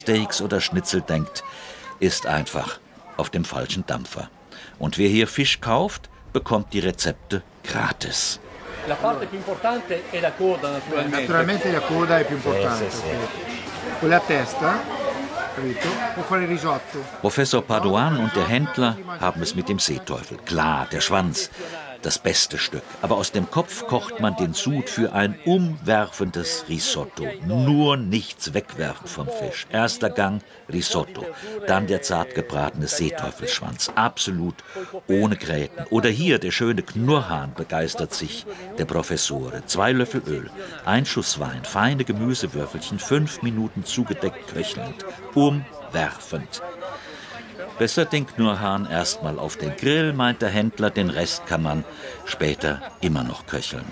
Steaks oder Schnitzel denkt, ist einfach auf dem falschen Dampfer. Und wer hier Fisch kauft, bekommt die Rezepte gratis. La parte più importante è la coda, naturalmente. Naturalmente la coda è più importante. Con la testa, capito? Può fare risotto. Professor Padoan und der Händler haben es mit dem Seeteufel. Klar, der Schwanz, das beste Stück. Aber aus dem Kopf kocht man den Sud für ein umwerfendes Risotto. Nur nichts wegwerfen vom Fisch. Erster Gang Risotto, dann der zart gebratene Seeteufelsschwanz. Absolut ohne Gräten. Oder hier der schöne Knurrhahn, begeistert sich der Professore. 2 Löffel Öl, 1 Schuss Wein, feine Gemüsewürfelchen, 5 Minuten zugedeckt köchelnd. Umwerfend. Besser den Knurrhahn erstmal auf den Grill, meint der Händler, den Rest kann man später immer noch köcheln.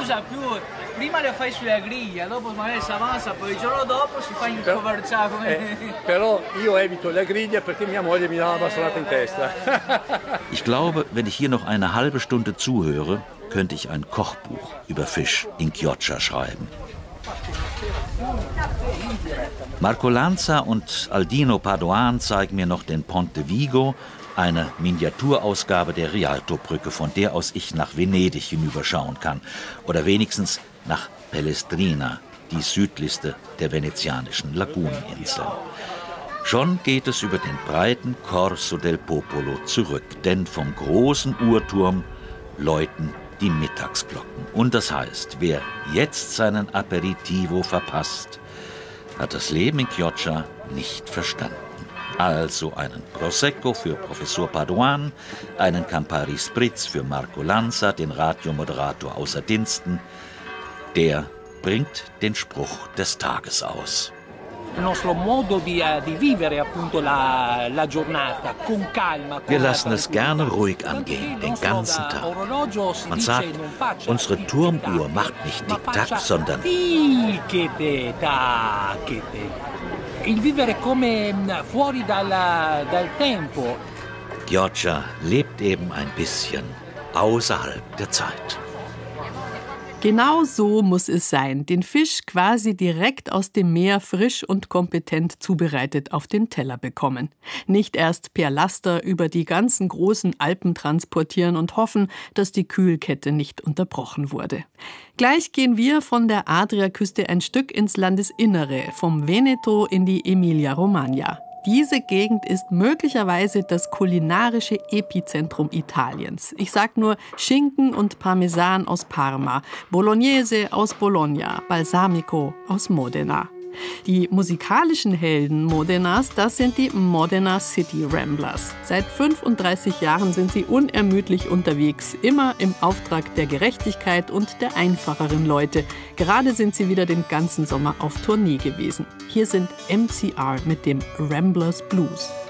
Ich glaube, wenn ich hier noch eine halbe Stunde zuhöre, könnte ich ein Kochbuch über Fisch in Chioggia schreiben. Marco Lanza und Aldino Padoan zeigen mir noch den Ponte Vigo, eine Miniaturausgabe der Rialtobrücke, von der aus ich nach Venedig hinüberschauen kann. Oder wenigstens nach Pellestrina, die südlichste der venezianischen Laguneninseln. Schon geht es über den breiten Corso del Popolo zurück, denn vom großen Uhrturm läuten die Mittagsglocken. Und das heißt, wer jetzt seinen Aperitivo verpasst, hat das Leben in Chioggia nicht verstanden. Also einen Prosecco für Professor Padoan, einen Campari Spritz für Marco Lanza, den Radiomoderator außer Diensten. Der bringt den Spruch des Tages aus. Wir lassen es gerne ruhig angehen, den ganzen Tag. Man sagt, unsere Turmuhr macht nicht Tick-Tack, sondern Chioggia lebt eben ein bisschen außerhalb der Zeit. Genau so muss es sein. Den Fisch quasi direkt aus dem Meer frisch und kompetent zubereitet auf den Teller bekommen. Nicht erst per Laster über die ganzen großen Alpen transportieren und hoffen, dass die Kühlkette nicht unterbrochen wurde. Gleich gehen wir von der Adriaküste ein Stück ins Landesinnere, vom Veneto in die Emilia-Romagna. Diese Gegend ist möglicherweise das kulinarische Epizentrum Italiens. Ich sag nur Schinken und Parmesan aus Parma, Bolognese aus Bologna, Balsamico aus Modena. Die musikalischen Helden Modenas, das sind die Modena City Ramblers. Seit 35 Jahren sind sie unermüdlich unterwegs, immer im Auftrag der Gerechtigkeit und der einfacheren Leute. Gerade sind sie wieder den ganzen Sommer auf Tournee gewesen. Hier sind MCR mit dem Ramblers Blues.